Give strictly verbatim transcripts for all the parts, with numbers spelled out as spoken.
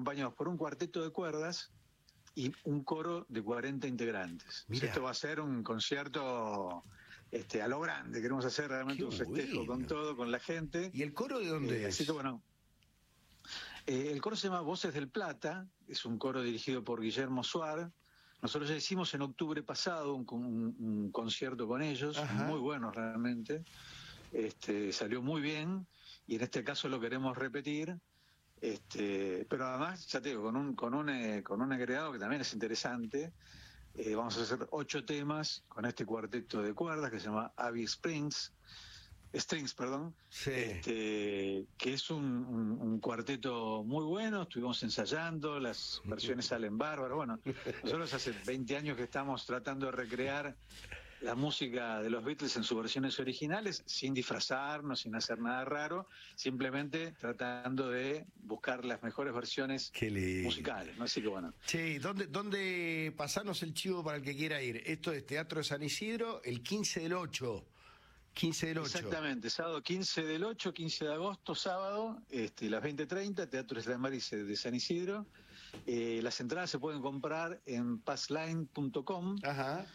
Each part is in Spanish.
acompañados por un cuarteto de cuerdas y un coro de cuarenta integrantes. Mirá. Esto va a ser un concierto este, a lo grande, queremos hacer realmente Qué un festejo bueno. con todo, con la gente. ¿Y el coro de dónde Eh, es? Así que bueno, eh, el coro se llama Voces del Plata, es un coro dirigido por Guillermo Suar. Nosotros ya hicimos en octubre pasado un, un, un concierto con ellos, Ajá. muy bueno realmente, este, salió muy bien y en este caso lo queremos repetir. Este, pero además, ya te digo, con un, con un, eh, con un agregado que también es interesante. Eh, vamos a hacer ocho temas con este cuarteto de cuerdas que se llama Abbey Springs, Strings, perdón, Sí. este, que es un, un, un cuarteto muy bueno. Estuvimos ensayando, las versiones salen bárbaras. Bueno, nosotros hace veinte años que estamos tratando de recrear la música de los Beatles en sus versiones originales, sin disfrazarnos, sin hacer nada raro, simplemente tratando de buscar las mejores versiones Qué lindo. musicales, ¿no? Así que bueno. Che, ¿dónde, ¿dónde pasanos el chivo para el que quiera ir? Esto es Teatro de San Isidro, el quince del ocho. quince del ocho. Exactamente, sábado quince del ocho, quince de agosto, sábado, este, las veinte treinta, Teatro de Maris de San Isidro. Eh, las entradas se pueden comprar en passline punto com. Ajá.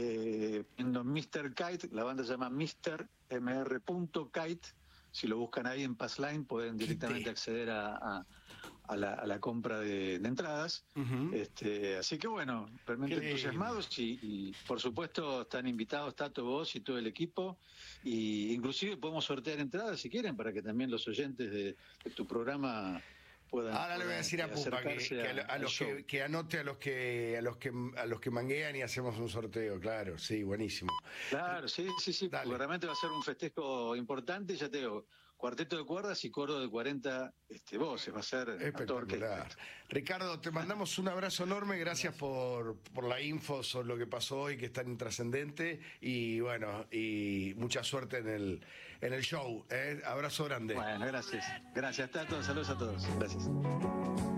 Eh, en mister Kite, la banda se llama mister M R punto Kite. Si lo buscan ahí en Passline pueden directamente acceder a, a, a, la, a la compra de, de entradas. Uh-huh. este, así que bueno, realmente Qué entusiasmados y, y por supuesto están invitados Tato, vos y todo el equipo, y inclusive podemos sortear entradas si quieren para que también los oyentes de, de tu programa puedan. Ahora le voy a decir a Pupa que, que, a, a los que, que anote a los que a los que a los que manguean y hacemos un sorteo, claro, sí, buenísimo. Claro, sí, sí, sí, porque realmente va a ser un festejo importante, ya te digo, cuarteto de cuerdas y coro de cuarenta este, voces, va a ser espectacular. Ricardo, te mandamos un abrazo enorme, gracias por, por la info sobre lo que pasó hoy, que es tan intrascendente, y bueno, y mucha suerte en el en el show, ¿eh? Abrazo grande. Bueno, gracias, gracias Tato, saludos a todos, gracias.